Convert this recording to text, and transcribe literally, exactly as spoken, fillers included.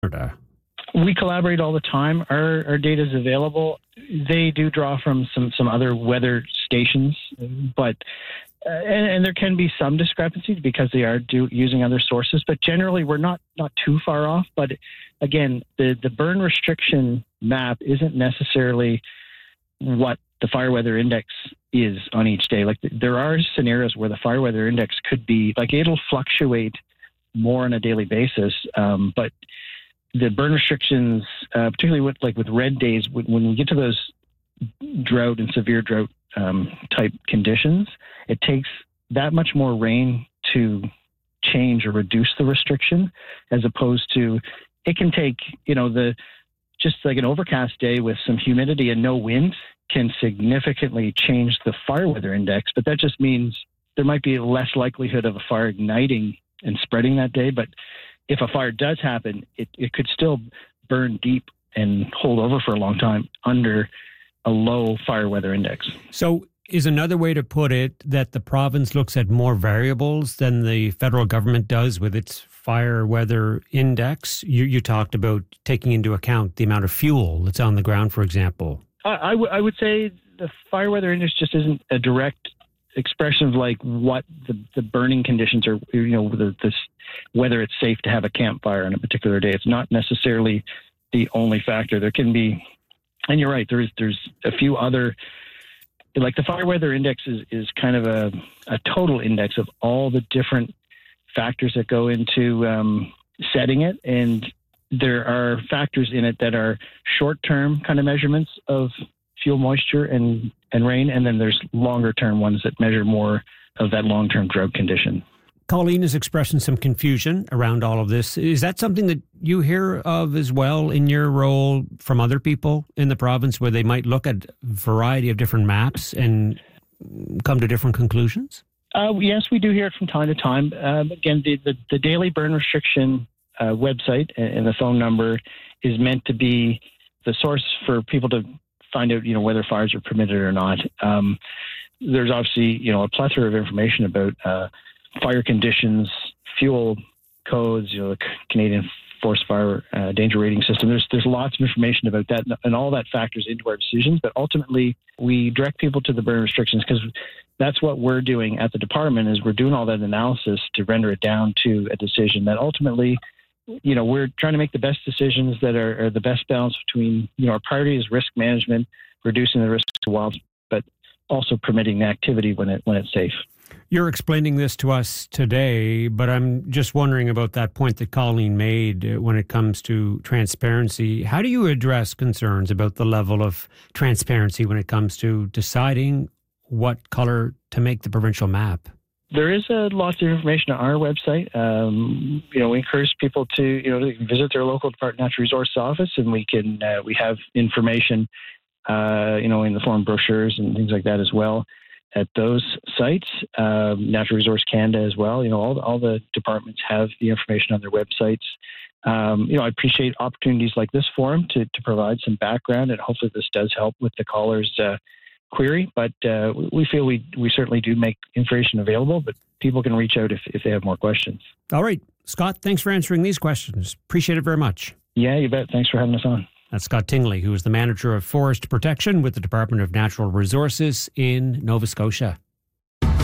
Canada? We collaborate all the time. Our our data is available. They do draw from some, some other weather stations, but uh, and, and there can be some discrepancies because they are do, using other sources. But generally, we're not, not too far off. But again, the, the burn restriction map isn't necessarily what the fire weather index is on each day. Like there are scenarios where the fire weather index could be like it'll fluctuate more on a daily basis, um, but the burn restrictions, uh, particularly with like with red days, when, when we get to those drought and severe drought um, type conditions, it takes that much more rain to change or reduce the restriction, as opposed to it can take, you know, the just like an overcast day with some humidity and no wind can significantly change the fire weather index. But that just means there might be less likelihood of a fire igniting and spreading that day. But if a fire does happen, it, it could still burn deep and hold over for a long time under a low fire weather index. So is another way to put it that the province looks at more variables than the federal government does with its fire weather index? You, you talked about taking into account the amount of fuel that's on the ground, for example. I, I, w- I would say the fire weather index just isn't a direct expression of like what the, the burning conditions are, you know, the, this, whether it's safe to have a campfire on a particular day. It's not necessarily the only factor. There can be, and you're right, there is, there's a few other, like the fire weather index is, is kind of a, a total index of all the different factors that go into um, setting it. And there are factors in it that are short-term kind of measurements of fuel moisture and, and rain. And then there's longer-term ones that measure more of that long-term drought condition. Colleen is expressing some confusion around all of this. Is that something that you hear of as well in your role from other people in the province, where they might look at a variety of different maps and come to different conclusions? Uh, yes, we do hear it from time to time. Um, again, the, the, the daily burn restriction uh, website and the phone number is meant to be the source for people to find out, you know, whether fires are permitted or not. Um, there's obviously, you know, a plethora of information about uh, fire conditions, fuel codes, you know, the Canadian Forest Fire uh, Danger Rating System. There's there's lots of information about that, and all that factors into our decisions. But ultimately, we direct people to the burn restrictions because that's what we're doing at the department. Is we're doing all that analysis to render it down to a decision that ultimately, you know, we're trying to make the best decisions that are, are the best balance between, you know, our priority is risk management, reducing the risk to wild, but also permitting the activity when it when it's safe. You're explaining this to us today, but I'm just wondering about that point that Colleen made when it comes to transparency. How do you address concerns about the level of transparency when it comes to deciding what color to make the provincial map? There is a lot of information on our website. Um, you know, we encourage people to, you know, to visit their local Department of Natural Resources office, and we can uh, we have information, uh, you know, in the form of brochures and things like that as well at those sites. Um, Natural Resource Canada as well. You know, all all the departments have the information on their websites. Um, you know, I appreciate opportunities like this forum to to provide some background, and hopefully this does help with the caller's uh, query, but uh, we feel we we certainly do make information available, but people can reach out if, if they have more questions. All right. Scott, thanks for answering these questions. Appreciate it very much. Yeah, you bet. Thanks for having us on. That's Scott Tingley, who is the Manager of Forest Protection with the Department of Natural Resources in Nova Scotia.